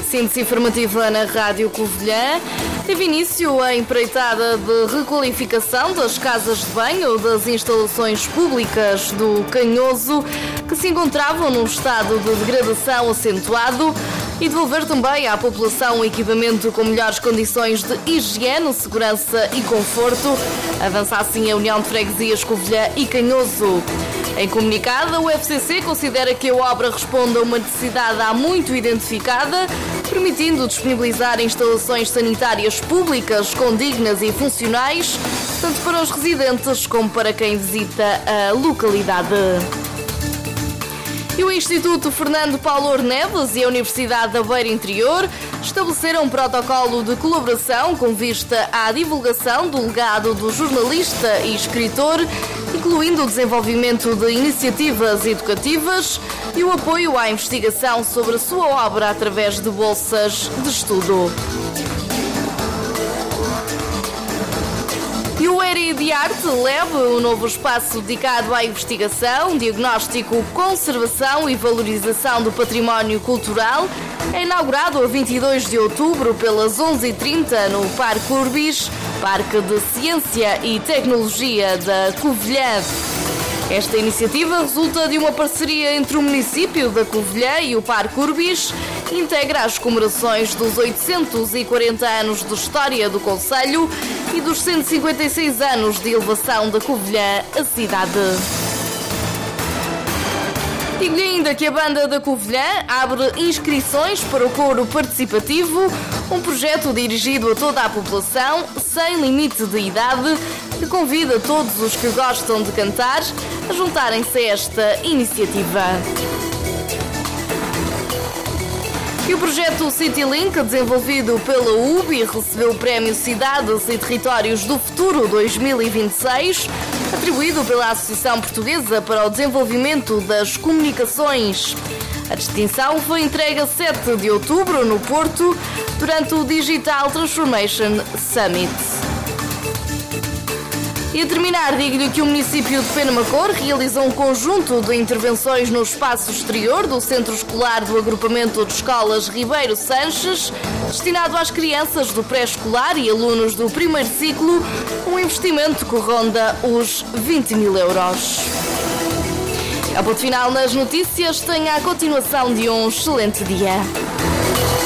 Síntese informativa na Rádio Covilhã. Teve início a empreitada de requalificação das casas de banho das instalações públicas do Canhoso, que se encontravam num estado de degradação acentuado, e devolver também à população um equipamento com melhores condições de higiene, segurança e conforto. Avança assim a União de Freguesias Covilhã e Canhoso. Em comunicado, o FCC considera que a obra responde a uma necessidade há muito identificada, permitindo disponibilizar instalações sanitárias públicas condignas e funcionais, tanto para os residentes como para quem visita a localidade. E o Instituto Fernando Paulo Orneves e a Universidade da Beira Interior estabeleceram um protocolo de colaboração com vista à divulgação do legado do jornalista e escritor, incluindo o desenvolvimento de iniciativas educativas e o apoio à investigação sobre a sua obra através de bolsas de estudo. E o ERI de Arte Lab, um novo espaço dedicado à investigação, diagnóstico, conservação e valorização do património cultural, é inaugurado a 22 de outubro pelas 11h30 no Parque Urbis, Parque de Ciência e Tecnologia da Covilhã. Esta iniciativa resulta de uma parceria entre o município da Covilhã e o Parque Urbis e integra as comemorações dos 840 anos de história do concelho e dos 156 anos de elevação da Covilhã à cidade. Digo-lhe ainda que a Banda da Covilhã abre inscrições para o coro participativo, um projeto dirigido a toda a população, sem limite de idade, que convida todos os que gostam de cantar a juntarem-se a esta iniciativa. E o projeto CityLink, desenvolvido pela UBI, recebeu o Prémio Cidades e Territórios do Futuro 2026, atribuído pela Associação Portuguesa para o Desenvolvimento das Comunicações. A distinção foi entregue a 7 de outubro no Porto, durante o Digital Transformation Summit. E a terminar, digo-lhe que o município de Penamacor realizou um conjunto de intervenções no espaço exterior do Centro Escolar do Agrupamento de Escolas Ribeiro Sanches, destinado às crianças do pré-escolar e alunos do primeiro ciclo, um investimento que ronda os 20 mil euros. Ao ponto final nas notícias, tenha a continuação de um excelente dia.